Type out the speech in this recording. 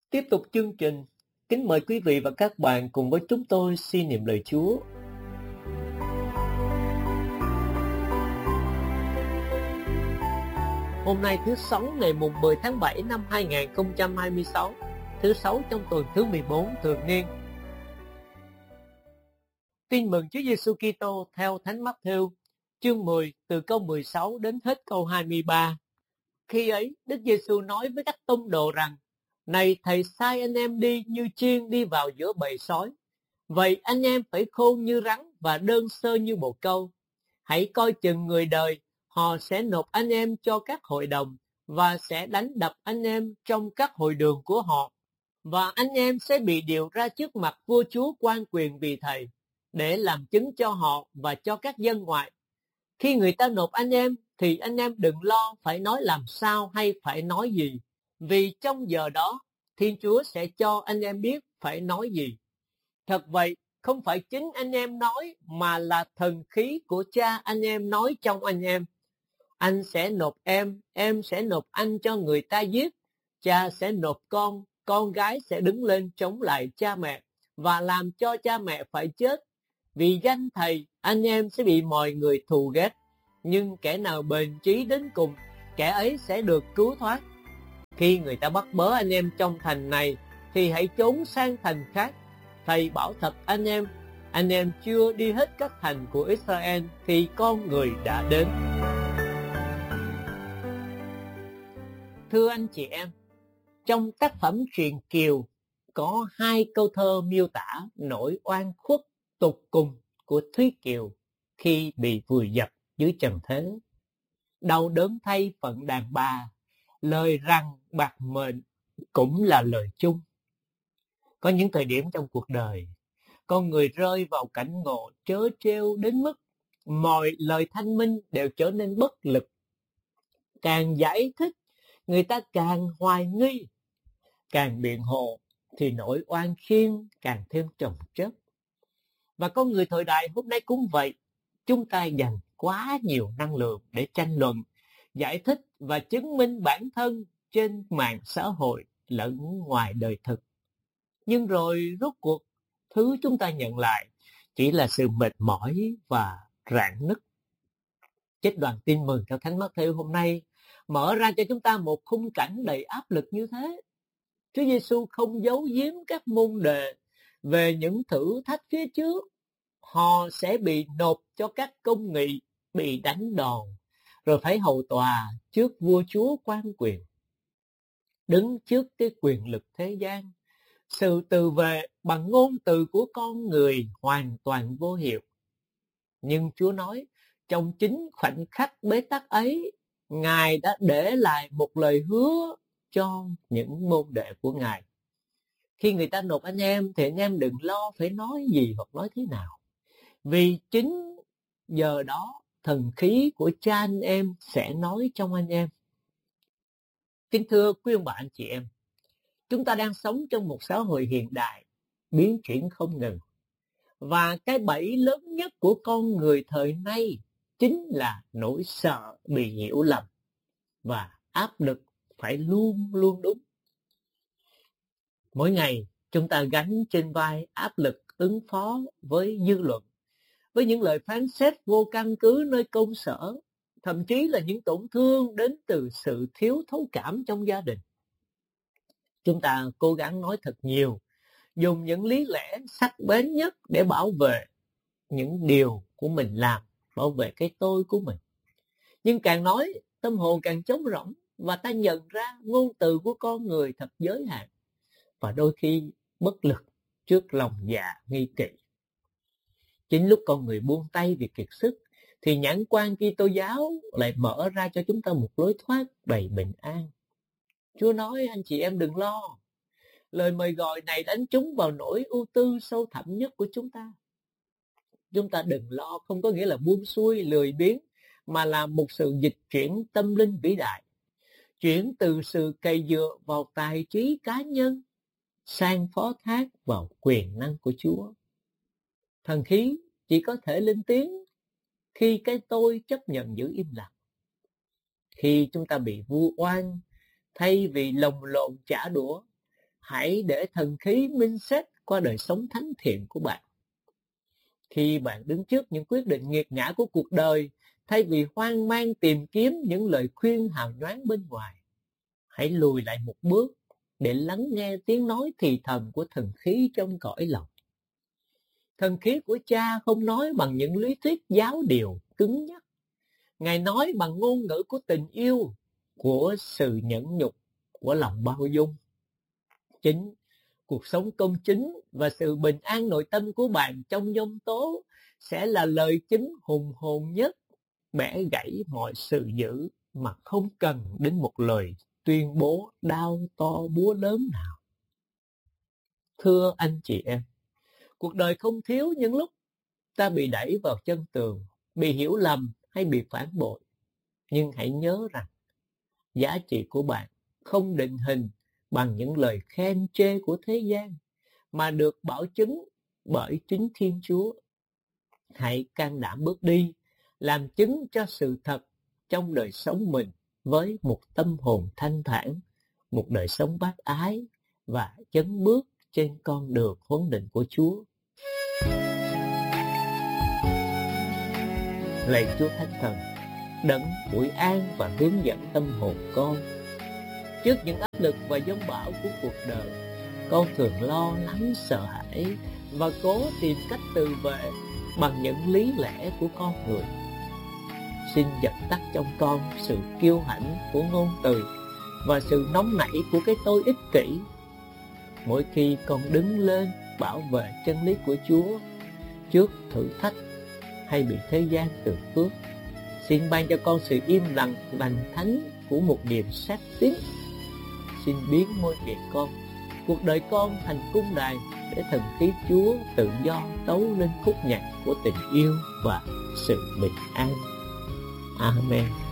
Tiếp tục chương trình, kính mời quý vị và các bạn cùng với chúng tôi suy niệm lời Chúa. Hôm nay thứ Sáu ngày mùng 10 tháng 7 năm 2026, thứ Sáu trong tuần thứ 14 thường niên. Tin mừng Chúa Giêsu Kitô theo Thánh Mátthêu, chương 10 từ câu 16 đến hết câu 23. Khi ấy, Đức Giêsu nói với các tông đồ rằng: Này, thầy sai anh em đi như chiên đi vào giữa bầy sói. Vậy anh em phải khôn như rắn và đơn sơ như bồ câu. Hãy coi chừng người đời, họ sẽ nộp anh em cho các hội đồng và sẽ đánh đập anh em trong các hội đường của họ. Và anh em sẽ bị điều ra trước mặt vua chúa quan quyền vì thầy, để làm chứng cho họ và cho các dân ngoại. Khi người ta nộp anh em, thì anh em đừng lo phải nói làm sao hay phải nói gì, vì trong giờ đó, Thiên Chúa sẽ cho anh em biết phải nói gì. Thật vậy, không phải chính anh em nói, mà là thần khí của Cha anh em nói trong anh em. Anh sẽ nộp em sẽ nộp anh cho người ta giết, cha sẽ nộp con gái sẽ đứng lên chống lại cha mẹ, và làm cho cha mẹ phải chết. Vì danh thầy, anh em sẽ bị mọi người thù ghét, nhưng kẻ nào bền chí đến cùng, kẻ ấy sẽ được cứu thoát. Khi người ta bắt bớ anh em trong thành này, thì hãy trốn sang thành khác. Thầy bảo thật anh em chưa đi hết các thành của Israel, thì con người đã đến. Thưa anh chị em, trong tác phẩm Truyện Kiều có 2 câu thơ miêu tả nỗi oan khuất tột cùng của Thúy Kiều khi bị vùi dập dưới trần thế. Đau đớn thay phận đàn bà, lời rằng bạc mệnh cũng là lời chung. Có những thời điểm trong cuộc đời, con người rơi vào cảnh ngộ trớ trêu đến mức mọi lời thanh minh đều trở nên bất lực. Càng giải thích, người ta càng hoài nghi, càng biện hộ thì nỗi oan khiên càng thêm chồng chất. Và con người thời đại hôm nay cũng vậy, chúng ta dành quá nhiều năng lượng để tranh luận, giải thích và chứng minh bản thân trên mạng xã hội lẫn ngoài đời thực. Nhưng rồi rốt cuộc, thứ chúng ta nhận lại chỉ là sự mệt mỏi và rạn nứt. Trích đoạn tin mừng theo Thánh Mátthêu hôm nay mở ra cho chúng ta một khung cảnh đầy áp lực như thế. Chúa Giêsu không giấu giếm các môn đệ về những thử thách phía trước. Họ sẽ bị nộp cho các công nghị, bị đánh đòn, rồi phải hầu tòa trước vua chúa quan quyền. Đứng trước cái quyền lực thế gian, sự từ vệ bằng ngôn từ của con người hoàn toàn vô hiệu. Nhưng Chúa nói, trong chính khoảnh khắc bế tắc ấy, Ngài đã để lại một lời hứa cho những môn đệ của Ngài. Khi người ta nộp anh em, thì anh em đừng lo phải nói gì hoặc nói thế nào. Vì chính giờ đó, thần khí của Cha anh em sẽ nói trong anh em. Kính thưa quý ông bà anh chị em, chúng ta đang sống trong một xã hội hiện đại, biến chuyển không ngừng. Và cái bẫy lớn nhất của con người thời nay chính là nỗi sợ bị hiểu lầm và áp lực phải luôn luôn đúng. Mỗi ngày chúng ta gánh trên vai áp lực ứng phó với dư luận, với những lời phán xét vô căn cứ nơi công sở, thậm chí là những tổn thương đến từ sự thiếu thấu cảm trong gia đình. Chúng ta cố gắng nói thật nhiều, dùng những lý lẽ sắc bén nhất để bảo vệ những điều của mình làm, bảo vệ cái tôi của mình. Nhưng càng nói, tâm hồn càng trống rỗng, và ta nhận ra ngôn từ của con người thật giới hạn, và đôi khi bất lực trước lòng dạ nghi kỵ. Chính lúc con người buông tay vì kiệt sức, thì nhãn quan Kitô giáo lại mở ra cho chúng ta một lối thoát đầy bình an. Chúa nói, anh chị em đừng lo. Lời mời gọi này đánh trúng vào nỗi ưu tư sâu thẳm nhất của chúng ta. Chúng ta đừng lo không có nghĩa là buông xuôi, lười biếng, mà là một sự dịch chuyển tâm linh vĩ đại. Chuyển từ sự cày dựa vào tài trí cá nhân sang phó thác vào quyền năng của Chúa. Thần khí chỉ có thể lên tiếng khi cái tôi chấp nhận giữ im lặng. Khi chúng ta bị vu oan, thay vì lồng lộn trả đũa, Hãy để thần khí minh xét qua đời sống thánh thiện của bạn. Khi bạn đứng trước những quyết định nghiệt ngã của cuộc đời, thay vì hoang mang tìm kiếm những lời khuyên hào nhoáng bên ngoài, hãy lùi lại một bước để lắng nghe tiếng nói thì thầm của thần khí trong cõi lòng. Thần khí của Cha không nói bằng những lý thuyết giáo điều cứng nhắc. Ngài nói bằng ngôn ngữ của tình yêu, của sự nhẫn nhục, của lòng bao dung. Chính cuộc sống công chính và sự bình an nội tâm của bạn trong giông tố sẽ là lời chứng hùng hồn nhất, bẻ gãy mọi sự dữ mà không cần đến một lời tuyên bố đao to búa lớn nào. Thưa anh chị em, cuộc đời không thiếu những lúc ta bị đẩy vào chân tường, bị hiểu lầm hay bị phản bội. Nhưng hãy nhớ rằng, giá trị của bạn không định hình bằng những lời khen chê của thế gian, mà được bảo chứng bởi chính Thiên Chúa. Hãy can đảm bước đi, làm chứng cho sự thật trong đời sống mình với một tâm hồn thanh thản, một đời sống bác ái và chấn bước trên con đường huấn định của Chúa. Lạy Chúa Thánh Thần, đấng ủi an và hướng dẫn tâm hồn con. Trước những áp lực và giông bão của cuộc đời, con thường lo lắng sợ hãi và cố tìm cách tự vệ bằng những lý lẽ của con người. Xin dập tắt trong con sự kiêu hãnh của ngôn từ và sự nóng nảy của cái tôi ích kỷ. Mỗi khi con đứng lên bảo vệ chân lý của Chúa trước thử thách hay bị thế gian từ phước, xin ban cho con sự im lặng lành thánh của một niềm sát tín. Xin biến môi miệng con, cuộc đời con thành cung đài để thần khí Chúa tự do tấu lên khúc nhạc của tình yêu và sự bình an. Amen.